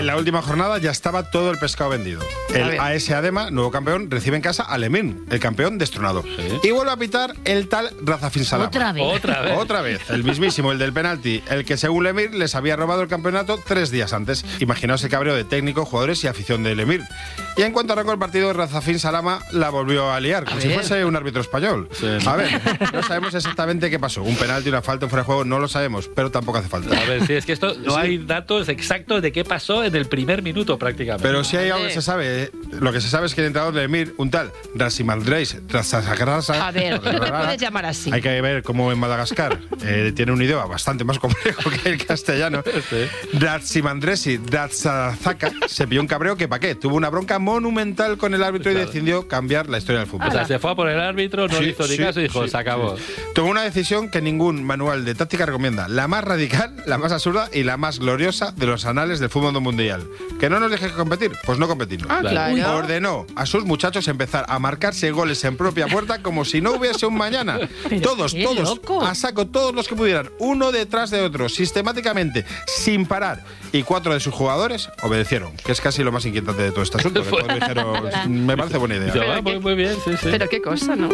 En la última jornada ya estaba todo el pescado vendido. El AS Adema, nuevo campeón, recibe en casa al Emir, el campeón destronado. Sí. Y vuelve a pitar el tal Razafin Salama. Otra vez. El mismísimo, el del penalti, el que según el Emir les había robado el campeonato 3 días antes. Imaginaos el cabreo de técnico, jugadores y afición del Emir. Y en cuanto arrancó el partido, Razafin Salama la volvió a liar, como si fuese un árbitro español. Sí. A ver, no sabemos exactamente qué pasó. Un penalti, una falta, un fuera de juego, no lo sabemos, pero tampoco hace falta. A ver, sí, es que esto no hay datos exactos de qué pasó en el primer minuto prácticamente. Pero sí hay algo que se sabe. Lo que se sabe es que el entrenador de Emir, un tal Rasimandreis Rasasagrasa. A ver, no me puedes llamar así. Hay que ver cómo en Madagascar tiene un idioma bastante más complejo que el castellano. Rasimandresi Rasasaka se pilló un cabreo que pa' qué. Tuvo una bronca monumental con el árbitro y decidió cambiar la historia del fútbol. O sea, se fue a por el árbitro, no le hizo ni caso y dijo, se acabó. Tomó una decisión que ningún manual de táctica recomienda. La más radical, la más absurda y la más gloriosa de los anales del fútbol mundial. ¿Que no nos deje competir? Pues no competimos. Claro. Ordenó a sus muchachos empezar a marcarse goles en propia puerta como si no hubiese un mañana. Todos, a saco, todos los que pudieran, uno detrás de otro, sistemáticamente, sin parar. Y 4 de sus jugadores obedecieron, que es casi lo más inquietante de todo este asunto. Que todos dijeron, me parece buena idea. Muy bien, sí. Pero qué cosa, ¿no?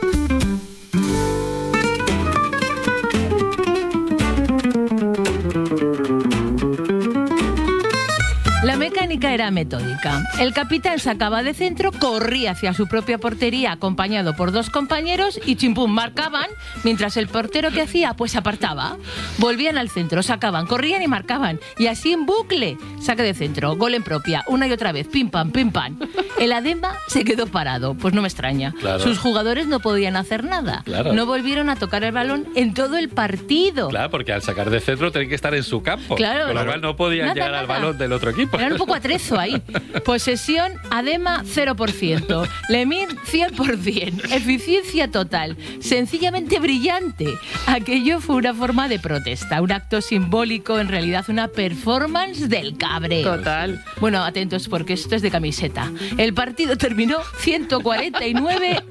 La mecánica era metódica. El capitán sacaba de centro, corría hacia su propia portería acompañado por 2 compañeros y chimpum, marcaban, mientras el portero que hacía, pues apartaba. Volvían al centro, sacaban, corrían y marcaban. Y así en bucle. Saque de centro, gol en propia, una y otra vez, pim pam, pim pam. El Adema se quedó parado, pues no me extraña. Claro. Sus jugadores no podían hacer nada. Claro. No volvieron a tocar el balón en todo el partido. Claro, porque al sacar de centro tenían que estar en su campo. Claro. Con lo cual no podían llegar al balón del otro equipo. Era un poco atrezo ahí. Posesión, Adema, 0%. Lemir, 100%. Eficiencia total. Sencillamente brillante. Aquello fue una forma de protesta. Un acto simbólico, en realidad una performance del cabreo. Total. Bueno, atentos porque esto es de camiseta. El partido terminó 149-0.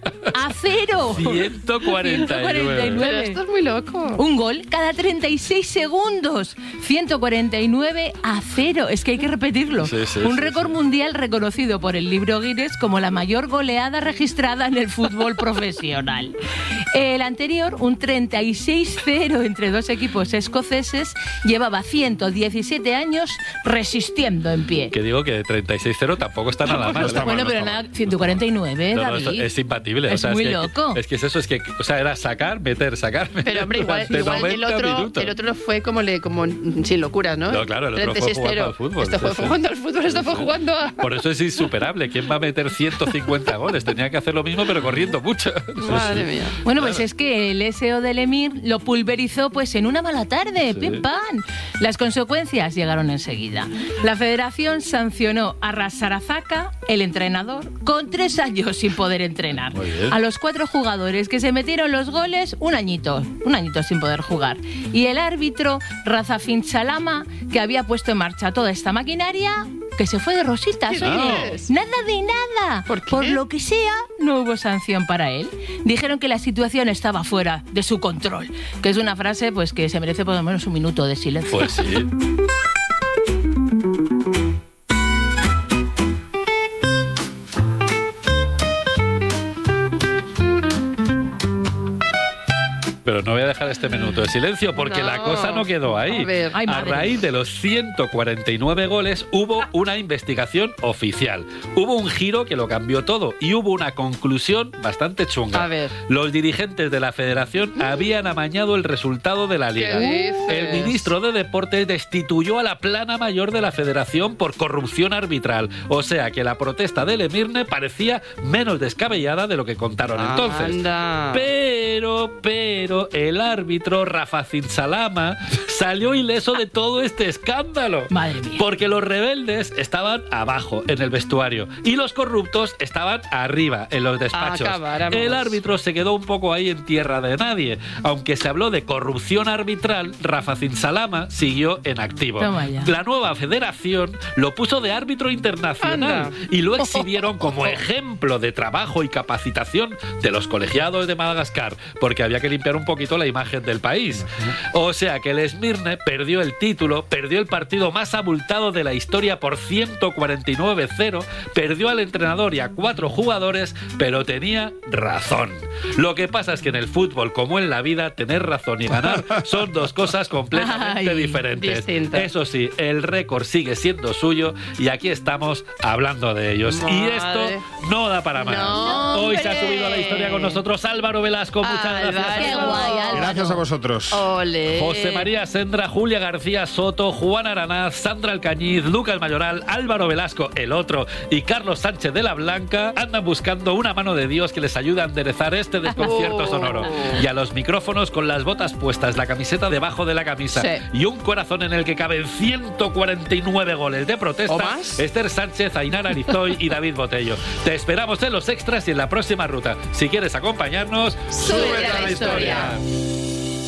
149. Pero esto es muy loco. Un gol cada 36 segundos. 149-0. Es que hay que repetirlo. Un récord mundial reconocido por el libro Guinness como la mayor goleada registrada en el fútbol profesional. El anterior, un 36-0 entre 2 equipos escoceses, llevaba 117 años resistiendo en pie. Que digo que 36-0 tampoco está nada mal. Bueno, pero nada, 149, David. Es imbatible. Es muy loco. Es que es eso, es que, o sea, era sacar, meter. Pero hombre, igual el otro fue como sin locuras, ¿no? No, claro, el otro fue jugando al fútbol. Esto fue jugando al fútbol, esto fue jugando a... Por eso es insuperable. ¿Quién va a meter 150 goles? Tenía que hacer lo mismo, pero corriendo mucho. Madre mía. Bueno, pues es que el SO del Emir lo pulverizó pues en una mala tarde. ¡Pim, pam! Las consecuencias llegaron enseguida. La federación sancionó a Rasarazaka, el entrenador, con 3 años sin poder entrenar. A los 4 jugadores que se metieron los goles, un añito sin poder jugar. Y el árbitro, Razafin Salama, que había puesto en marcha toda esta maquinaria, que se fue de rositas, oye. Nada de nada. ¿Por lo que sea, no hubo sanción para él. Dijeron que la situación estaba fuera de su control. Que es una frase pues que se merece por lo menos un minuto de silencio. Pues sí. Pero no voy a dejar este minuto de silencio porque la cosa no quedó ahí. A raíz de los 149 goles hubo una investigación oficial. Hubo un giro que lo cambió todo y hubo una conclusión bastante chunga. Los dirigentes de la federación habían amañado el resultado de la liga. El ministro de Deportes destituyó a la plana mayor de la federación por corrupción arbitral. O sea que la protesta del Emirne parecía menos descabellada de lo que contaron entonces. Pero el árbitro Razafin Salama salió ileso de todo este escándalo. Madre mía. Porque los rebeldes estaban abajo en el vestuario y los corruptos estaban arriba en los despachos. El árbitro se quedó un poco ahí en tierra de nadie. Aunque se habló de corrupción arbitral, Razafin Salama siguió en activo. La nueva federación lo puso de árbitro internacional y lo exhibieron como ejemplo de trabajo y capacitación de los colegiados de Madagascar, porque había que limpiar un poquito la imagen 100 del país. O sea que el Esmirne perdió el título, perdió el partido más abultado de la historia por 149-0, perdió al entrenador y a 4 jugadores, pero tenía razón. Lo que pasa es que en el fútbol, como en la vida, tener razón y ganar son dos cosas completamente diferentes. Eso sí, el récord sigue siendo suyo y aquí estamos hablando de ellos. Y esto no da para más. Hoy se ha subido a la historia con nosotros Álvaro Velasco. Muchas gracias. Qué guay, Álvaro. Gracias a vosotros. Ole. José María Sendra, Julia García Soto, Juan Aranaz, Sandra Alcañiz, Lucas Mayoral, Álvaro Velasco, el otro, y Carlos Sánchez de la Blanca andan buscando una mano de Dios que les ayude a enderezar este desconcierto sonoro. Y a los micrófonos con las botas puestas, la camiseta debajo de la camisa y un corazón en el que caben 149 goles de protesta, Esther Sánchez, Ainara Arizoy y David Botello. Te esperamos en los extras y en la próxima ruta. Si quieres acompañarnos, súbete a la historia.